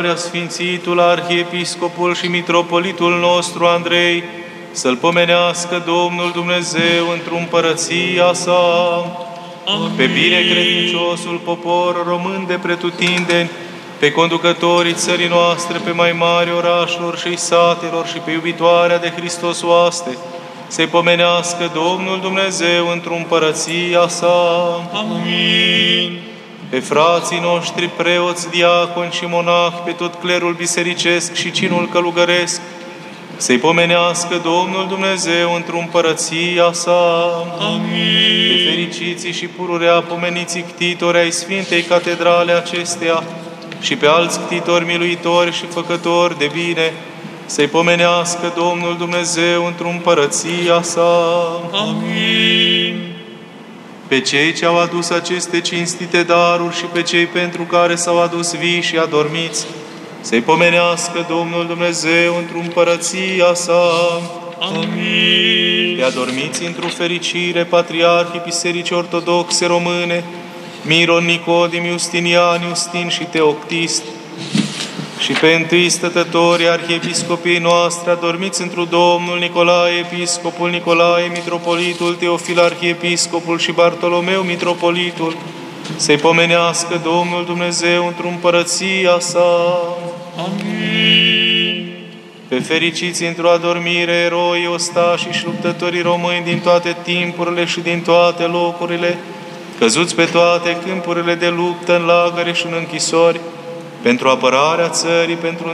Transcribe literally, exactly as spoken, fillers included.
Sfințitul Arhiepiscopul și Mitropolitul nostru Andrei, să-l pomenească Domnul Dumnezeu într-o împărăția sa. Amin. Pe binecredinciosul popor român de pretutindeni, pe conducătorii țării noastre, pe mai mari orașelor și satelor și pe iubitoarea de Hristos oaste, să-i pomenească Domnul Dumnezeu într-o împărăția sa. Amin. Pe frații noștri preoți, diaconi și monahi, pe tot clerul bisericesc și cinul călugăresc, să-i pomenească Domnul Dumnezeu într-o împărăția sa. Amin. Pe fericiții și pururea pomeniții ctitori ai Sfintei Catedrale acesteia și pe alți ctitori miluitori și făcători de bine, să-i pomenească Domnul Dumnezeu într-o împărăția sa. Amin. Pe cei ce au adus aceste cinstite daruri și pe cei pentru care s-au adus vii și adormiți, să-i pomenească Domnul Dumnezeu într-o împărăția sa. Amin. Pe adormiți într-o fericire, Patriarhii Bisericii Ortodoxe Române, Miron, Nicodim, Justinian, Justin și Teoctist, și pe întâi stătătorii arhiepiscopii noastre, adormiți întru Domnul Nicolae, episcopul Nicolae, mitropolitul Teofil, arhiepiscopul și Bartolomeu, mitropolitul, să-i pomenească Domnul Dumnezeu într-o împărăția sa. Amin. Pe fericiți într-o adormire, eroi, ostași și luptătorii români din toate timpurile și din toate locurile, căzuți pe toate câmpurile de luptă, în lagăre și în închisori, pentru apărarea țării, pentru